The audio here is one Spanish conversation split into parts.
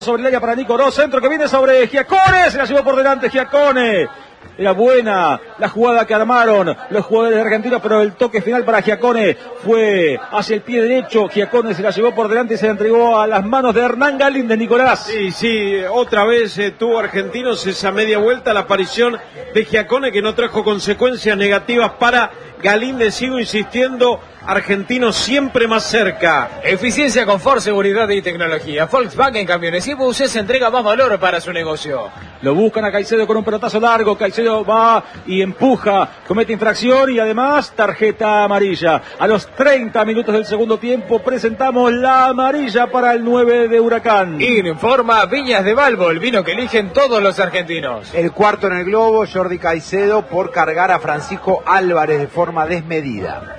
Sobre el área para Nico Oroz, centro que viene sobre Giacone, se la llevó por delante Giacone. Era buena la jugada que armaron los jugadores de Argentina, pero el toque final para Giacone fue hacia el pie derecho. Giacone se la llevó por delante y se la entregó a las manos de Hernán Galíndez, Nicolás. Sí, otra vez tuvo Argentinos esa media vuelta, la aparición de Giacone que no trajo consecuencias negativas para Galíndez. Sigo insistiendo, Argentinos siempre más cerca. Eficiencia, confort, seguridad y tecnología. Volkswagen Camiones y Buses entrega más valor para su negocio. Lo buscan a Caicedo con un pelotazo largo. Caicedo va y empuja, comete infracción y además tarjeta amarilla. A los 30 minutos del segundo tiempo presentamos la amarilla para el 9 de Huracán. Informa Viñas de Balbo, el vino que eligen todos los argentinos. El cuarto en el globo, Jordi Caicedo, por cargar a Francisco Álvarez de forma desmedida.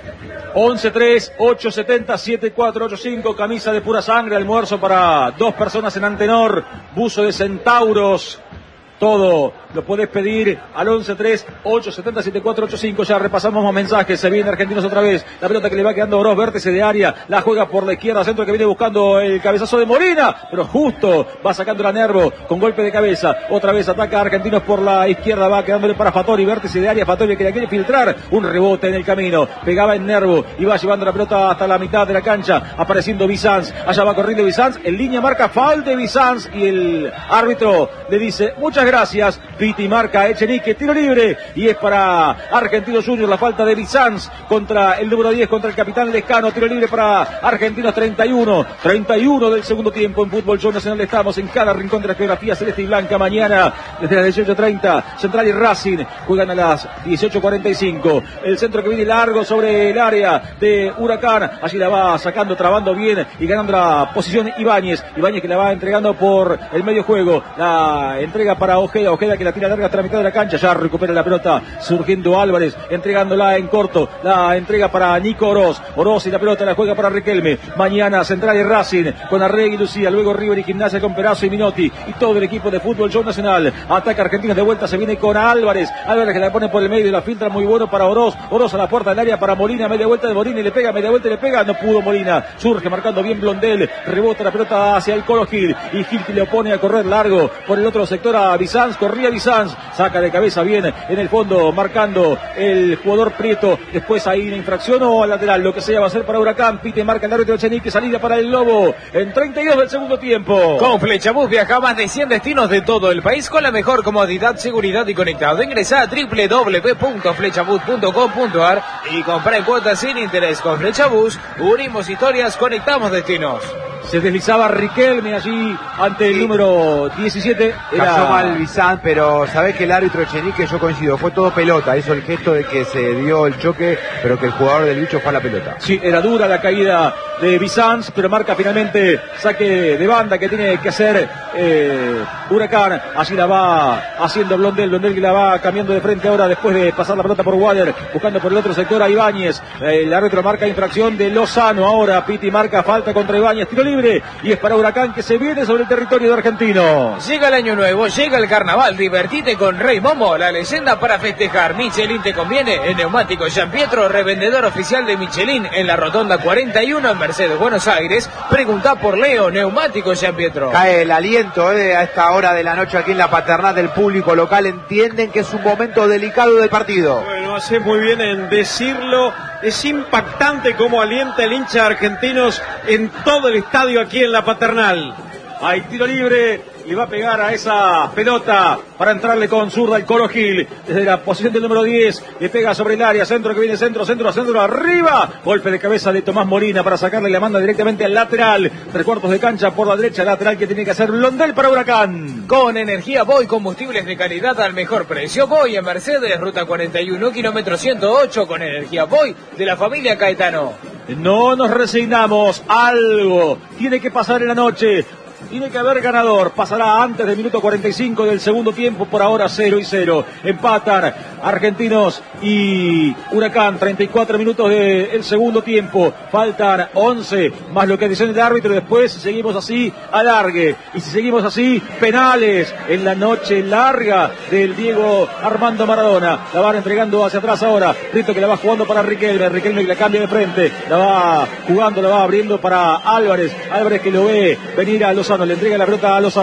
11-3-870-7485, camisa de pura sangre, almuerzo para 2 personas en Antenor, buzo de centauros. Todo lo podés pedir al 11-3-870-7485. Ya repasamos más mensajes. Se viene Argentinos otra vez. La pelota que le va quedando a Oroz, vértice de área. La juega por la izquierda, centro que viene buscando el cabezazo de Molina. Pero justo va sacando la Nervo con golpe de cabeza. Otra vez ataca a Argentinos por la izquierda. Va quedándole para Fattori, vértice de área. Fattori que la quiere filtrar. Un rebote en el camino. Pegaba en Nervo y va llevando la pelota hasta la mitad de la cancha. Apareciendo Bizanz. Allá va corriendo Bizanz. En línea marca foul de Bizanz. Y el árbitro le dice muchas gracias. Piti marca Echenique, tiro libre y es para Argentinos Juniors. La falta de Bizanz contra el número 10, contra el capitán Lescano. Tiro libre para Argentinos. 31 del segundo tiempo en Fútbol Show Nacional. Estamos en cada rincón de la geografía celeste y blanca. Mañana desde las 18:30 Central y Racing juegan a las 18:45. El centro que viene largo sobre el área de Huracán. Allí la va sacando, trabando bien y ganando la posición Ibáñez que la va entregando por el medio juego. La entrega para Ojeda que la tira larga hasta la mitad de la cancha. Ya recupera la pelota surgiendo Álvarez, entregándola en corto. La entrega para Nico Oroz y la pelota la juega para Riquelme. Mañana Central y Racing con Arregui y Lucía, luego River y Gimnasia con Perazo y Minotti y todo el equipo de Fútbol Show Nacional. Ataca Argentinos de vuelta, se viene con Álvarez que la pone por el medio y la filtra muy bueno para Oroz a la puerta del área para Molina, media vuelta de Molina y le pega, no pudo Molina, surge marcando bien Blondel, rebota la pelota hacia el Colo Gil y Gil que le opone a correr largo por el otro sector a Bizanz. Corría Bizanz, saca de cabeza bien en el fondo, marcando el jugador Prieto. Después ahí una infracción o al lateral, lo que sea va a ser para Huracán. Pite marca el árbitro Echenique, salida para el Lobo en 32 del segundo tiempo. Con Flechabús viaja a más de 100 destinos de todo el país con la mejor comodidad, seguridad y conectado. Ingresa a www.flechabús.com.ar y compra en cuotas sin interés. Con Flechabús unimos historias, conectamos destinos. Se deslizaba Riquelme allí ante el número 17. Cayó mal Bizanz, pero sabés que el árbitro Echenique, yo coincido, fue todo pelota. Hizo el gesto de que se dio el choque, pero que el jugador del bicho fue a la pelota. Sí, era dura la caída de Bizanz, pero marca finalmente saque de banda que tiene que hacer Huracán. Allí la va haciendo Blondel que la va cambiando de frente ahora después de pasar la pelota por Wader, buscando por el otro sector a Ibáñez. El árbitro marca infracción de Lozano. Ahora Piti marca falta contra Ibáñez, tiro libre y es para Huracán que se viene sobre el territorio de Argentinos. Llega el año nuevo, llega el carnaval, divertite con Rey Momo, la leyenda para festejar. Michelin te conviene, en Neumáticos Gian Pietro, revendedor oficial de Michelin en la Rotonda 41 en Mercedes, Buenos Aires. Preguntá por Leo, Neumáticos Gian Pietro. Cae el aliento a esta hora de la noche aquí en la paternal del público local. Entienden que es un momento delicado del partido. Bueno, hace muy bien en decirlo. Es impactante cómo alienta el hincha de Argentinos en todo el estadio aquí en la paternal. Hay tiro libre y va a pegar a esa pelota para entrarle con zurda el Colo Gil. Desde la posición del número 10 le pega sobre el área, centro que viene, centro, arriba. Golpe de cabeza de Tomás Molina para sacarle la manda directamente al lateral. 3/4 de cancha por la derecha, lateral que tiene que hacer Blondel para Huracán. Con energía Boy, combustibles de calidad al mejor precio. Boy en Mercedes, ruta 41, kilómetro 108, con energía Boy de la familia Caetano. No nos resignamos, algo tiene que pasar en la noche. Tiene que haber ganador. Pasará antes del minuto 45 del segundo tiempo. Por ahora 0-0. Empatan Argentinos y Huracán. 34 minutos del segundo tiempo. Faltan 11 más lo que dice el árbitro. Después seguimos así, alargue. Y si seguimos así, penales en la noche larga del Diego Armando Maradona. La van entregando hacia atrás ahora. Prieto que la va jugando para Riquelme. Riquelme que la cambia de frente. La va jugando, la va abriendo para Álvarez. Álvarez que lo ve venir a los Lozano le entrega la pelota a Lozano.